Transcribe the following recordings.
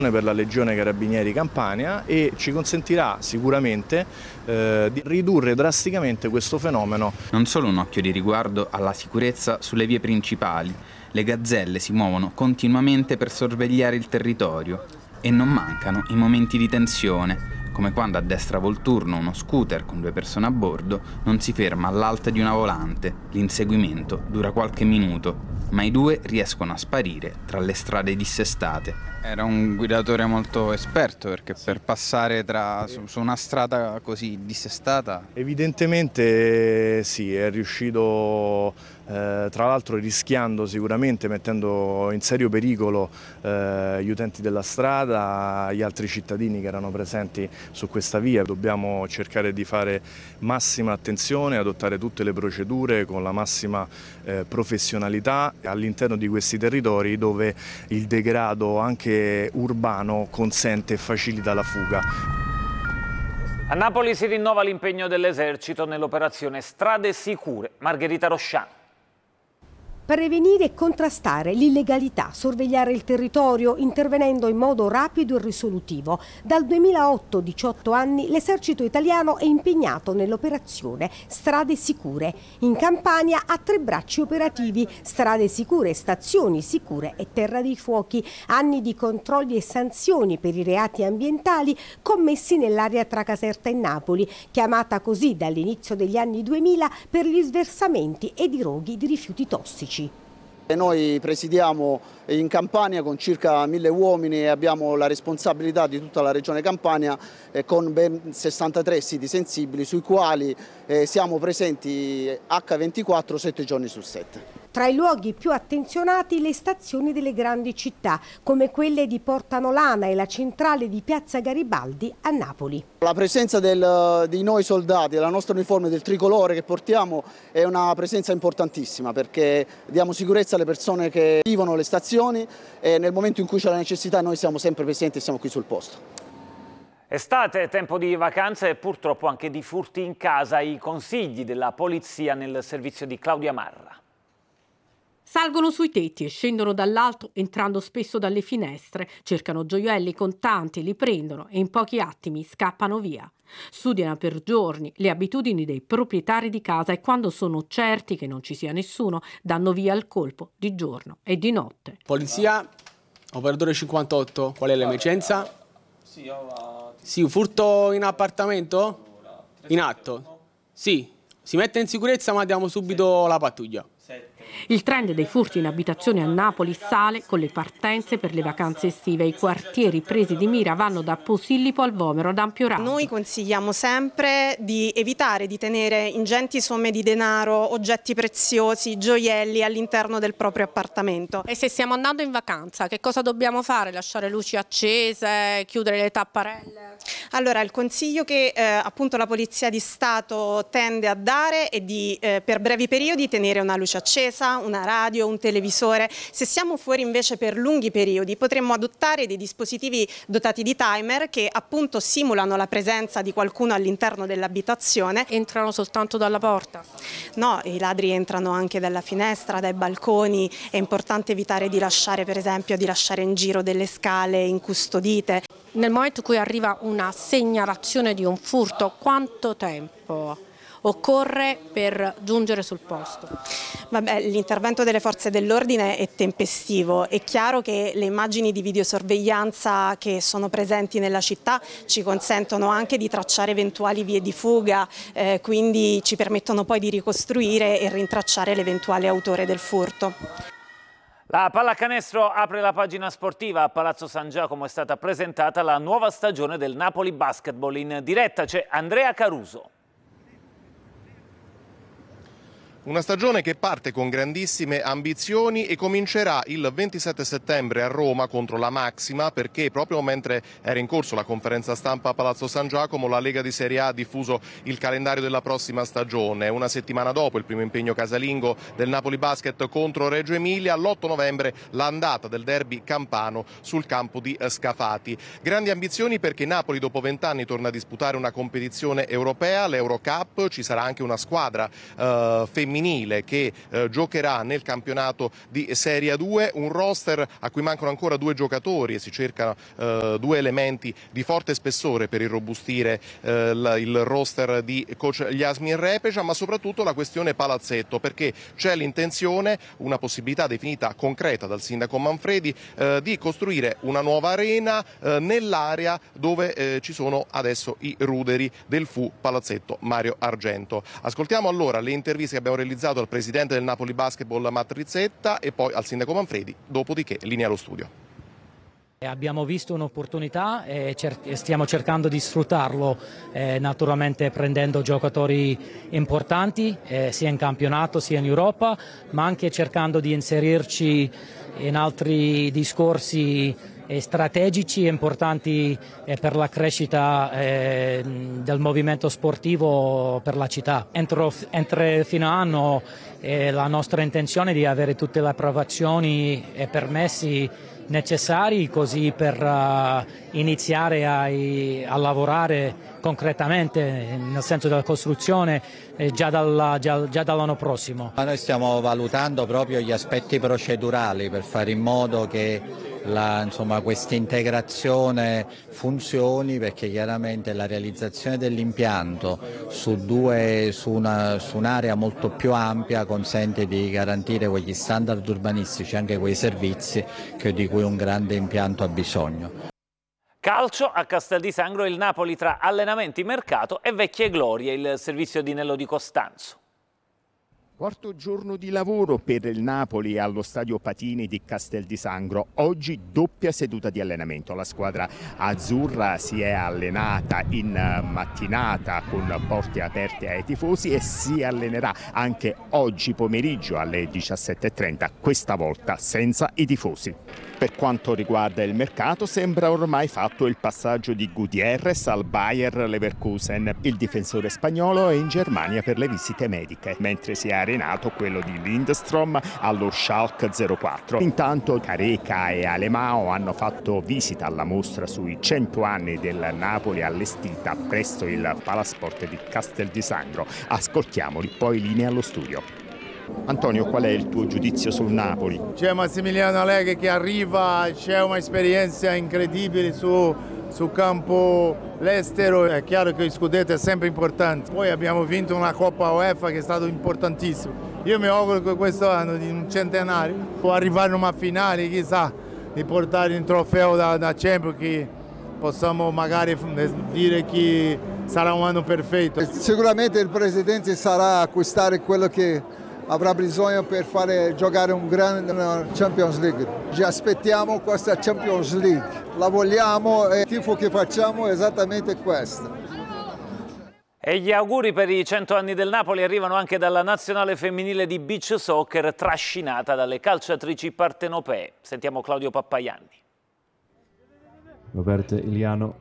per la Legione Carabinieri Campania e ci consentirà sicuramente di ridurre drasticamente questo fenomeno. Non solo un occhio di riguardo alla sicurezza sulle vie principali, le gazzelle si muovono continuamente per sorvegliare il territorio e non mancano i momenti di tensione, come quando a destra Volturno uno scooter con 2 persone a bordo non si ferma all'alta di una volante. L'inseguimento dura qualche minuto, ma i 2 riescono a sparire tra le strade dissestate. Era un guidatore molto esperto, perché per passare su una strada così dissestata... Evidentemente sì, è riuscito, tra l'altro rischiando sicuramente, mettendo in serio pericolo gli utenti della strada, gli altri cittadini che erano presenti su questa via. Dobbiamo cercare di fare massima attenzione, adottare tutte le procedure con la massima professionalità all'interno di questi territori dove il degrado anche urbano consente e facilita la fuga. A Napoli si rinnova l'impegno dell'esercito nell'operazione Strade Sicure. Margherita Rosciano. Prevenire e contrastare l'illegalità, sorvegliare il territorio intervenendo in modo rapido e risolutivo. Dal 2008, 18 anni, l'esercito italiano è impegnato nell'operazione Strade Sicure. In Campania ha 3 bracci operativi: Strade Sicure, Stazioni Sicure e Terra dei Fuochi. Anni di controlli e sanzioni per i reati ambientali commessi nell'area tra Caserta e Napoli, chiamata così dall'inizio degli anni 2000 per gli sversamenti ed i roghi di rifiuti tossici. Noi presidiamo in Campania con circa 1000 uomini e abbiamo la responsabilità di tutta la regione Campania con ben 63 siti sensibili sui quali siamo presenti H24 7 giorni su 7. Tra i luoghi più attenzionati le stazioni delle grandi città, come quelle di Porta Nolana e la centrale di Piazza Garibaldi a Napoli. La presenza di noi soldati, la nostra uniforme del tricolore che portiamo è una presenza importantissima, perché diamo sicurezza alle persone che vivono le stazioni e nel momento in cui c'è la necessità noi siamo sempre presenti e siamo qui sul posto. Estate, tempo di vacanze e purtroppo anche di furti in casa. I consigli della polizia nel servizio di Claudia Marra. Salgono sui tetti e scendono dall'alto entrando spesso dalle finestre, cercano gioielli, contanti, li prendono e in pochi attimi scappano via. Studiano per giorni le abitudini dei proprietari di casa e quando sono certi che non ci sia nessuno danno via il colpo di giorno e di notte. Polizia, operatore 58, qual è l'emergenza? Sì, un furto in appartamento? In atto? Sì, si mette in sicurezza ma diamo subito la pattuglia. Il trend dei furti in abitazione a Napoli sale con le partenze per le vacanze estive. I quartieri presi di mira vanno da Posillipo al Vomero ad ampio raggio. Noi consigliamo sempre di evitare di tenere ingenti somme di denaro, oggetti preziosi, gioielli all'interno del proprio appartamento. E se stiamo andando in vacanza, che cosa dobbiamo fare? Lasciare luci accese, chiudere le tapparelle? Allora, il consiglio che appunto la Polizia di Stato tende a dare è di per brevi periodi tenere una luce accesa, una radio, un televisore. Se siamo fuori invece per lunghi periodi potremmo adottare dei dispositivi dotati di timer che appunto simulano la presenza di qualcuno all'interno dell'abitazione. Entrano soltanto dalla porta? No, i ladri entrano anche dalla finestra, dai balconi. È importante evitare di lasciare, per esempio, di lasciare in giro delle scale incustodite. Nel momento in cui arriva una segnalazione di un furto, quanto tempo occorre per giungere sul posto? Vabbè, l'intervento delle forze dell'ordine è tempestivo. È chiaro che le immagini di videosorveglianza che sono presenti nella città ci consentono anche di tracciare eventuali vie di fuga, quindi ci permettono poi di ricostruire e rintracciare l'eventuale autore del furto. La pallacanestro apre la pagina sportiva. A Palazzo San Giacomo è stata presentata la nuova stagione del Napoli Basketball. In diretta c'è Andrea Caruso. Una stagione che parte con grandissime ambizioni e comincerà il 27 settembre a Roma contro la Maxima, perché proprio mentre era in corso la conferenza stampa a Palazzo San Giacomo la Lega di Serie A ha diffuso il calendario della prossima stagione. Una settimana dopo il primo impegno casalingo del Napoli Basket contro Reggio Emilia, l'8 novembre l'andata del derby campano sul campo di Scafati. Grandi ambizioni perché Napoli dopo 20 anni torna a disputare una competizione europea, l'Eurocup. Ci sarà anche una squadra femminile femminile che giocherà nel campionato di Serie A2, un roster a cui mancano ancora 2 giocatori e si cercano 2 elementi di forte spessore per irrobustire il roster di coach Yasmin Repeja, ma soprattutto la questione palazzetto, perché c'è l'intenzione, una possibilità definita concreta dal sindaco Manfredi, di costruire una nuova arena nell'area dove ci sono adesso i ruderi del FU Palazzetto Mario Argento. Ascoltiamo allora le interviste che abbiamo realizzato al presidente del Napoli Basketball Matt Rizzetta e poi al sindaco Manfredi, dopodiché linea allo studio. Abbiamo visto un'opportunità e stiamo cercando di sfruttarlo, naturalmente prendendo giocatori importanti sia in campionato sia in Europa, ma anche cercando di inserirci in altri discorsi strategici e importanti per la crescita del movimento sportivo per la città. Entro fine anno la nostra intenzione è di avere tutte le approvazioni e permessi necessari così per iniziare a lavorare concretamente nel senso della costruzione già dall'anno prossimo. Noi stiamo valutando proprio gli aspetti procedurali per fare in modo che questa integrazione funzioni, perché chiaramente la realizzazione dell'impianto su un'area molto più ampia consente di garantire quegli standard urbanistici, anche quei servizi di cui un grande impianto ha bisogno. Calcio a Castel di Sangro, il Napoli tra allenamenti, mercato e vecchie glorie, il servizio di Nello Di Costanzo. Quarto giorno di lavoro per il Napoli allo stadio Patini di Castel di Sangro. Oggi doppia seduta di allenamento. La squadra azzurra si è allenata in mattinata con porte aperte ai tifosi e si allenerà anche oggi pomeriggio alle 17:30, questa volta senza i tifosi. Per quanto riguarda il mercato, sembra ormai fatto il passaggio di Gutierrez al Bayer Leverkusen. Il difensore spagnolo è in Germania per le visite mediche, mentre si è arenato quello di Lindstrom allo Schalke 04. Intanto Careca e Alemao hanno fatto visita alla mostra sui 100 anni del Napoli allestita presso il Palasport di Castel di Sangro. Ascoltiamoli, poi linea allo studio. Antonio, qual è il tuo giudizio sul Napoli? C'è Massimiliano Allegri che arriva, c'è un'esperienza incredibile su campo l'estero. È chiaro che il scudetto è sempre importante. Poi abbiamo vinto una Coppa UEFA che è stato importantissimo. Io mi auguro che questo anno, di un centenario, può arrivare a una finale, chissà, di portare un trofeo da Champions, che possiamo magari dire che sarà un anno perfetto. Sicuramente il presidente sarà acquistare quello che avrà bisogno per fare giocare un grande Champions League. Ci aspettiamo questa Champions League, la vogliamo e il tifo che facciamo è esattamente questo. E gli auguri per i 100 anni del Napoli arrivano anche dalla nazionale femminile di beach soccer trascinata dalle calciatrici partenopee. Sentiamo Claudio Pappaianni. Roberto Iliano.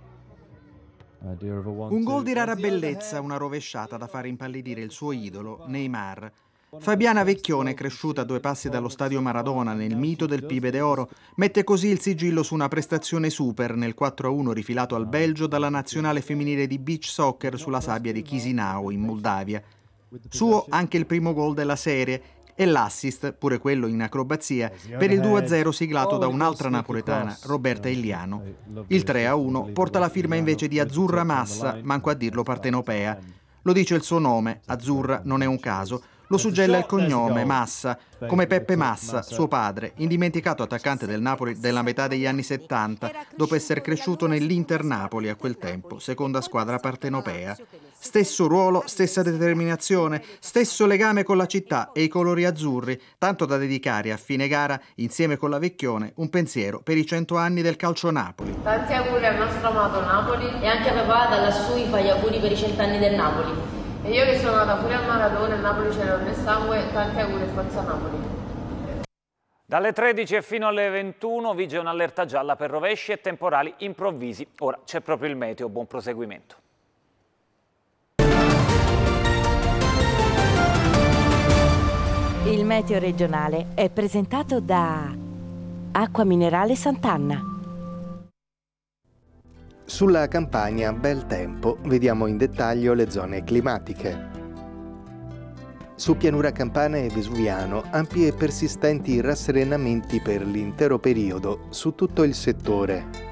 Un gol di rara bellezza, una rovesciata da fare impallidire il suo idolo, Neymar. Fabiana Vecchione, cresciuta a 2 passi dallo stadio Maradona nel mito del Pibe d'Oro, mette così il sigillo su una prestazione super nel 4-1 rifilato al Belgio dalla nazionale femminile di beach soccer sulla sabbia di Chisinau in Moldavia. Suo anche il primo gol della serie e l'assist, pure quello in acrobazia, per il 2-0 siglato da un'altra napoletana, Roberta Iliano. Il 3-1 porta la firma invece di Azzurra Massa, manco a dirlo partenopea. Lo dice il suo nome, Azzurra non è un caso. Lo suggella il cognome, Massa, come Peppe Massa, suo padre, indimenticato attaccante del Napoli della metà degli anni 70, dopo essere cresciuto nell'Inter Napoli a quel tempo, seconda squadra partenopea. Stesso ruolo, stessa determinazione, stesso legame con la città e i colori azzurri, tanto da dedicare a fine gara, insieme con la Vecchione, un pensiero per i 100 anni del calcio Napoli. Tanti auguri al nostro amato Napoli e anche a papà da lassù gli fa gli auguri per i 100 anni del Napoli. E io che sono nata pure a Maradona, il Napoli ce l'ho nel sangue, tanti auguri e forza Napoli. Dalle 13 e fino alle 21 vige un'allerta gialla per rovesci e temporali improvvisi. Ora c'è proprio il meteo, buon proseguimento. Il meteo regionale è presentato da Acqua Minerale Sant'Anna. Sulla Campania, bel tempo, vediamo in dettaglio le zone climatiche. Su Pianura Campana e Vesuviano, ampi e persistenti rasserenamenti per l'intero periodo su tutto il settore.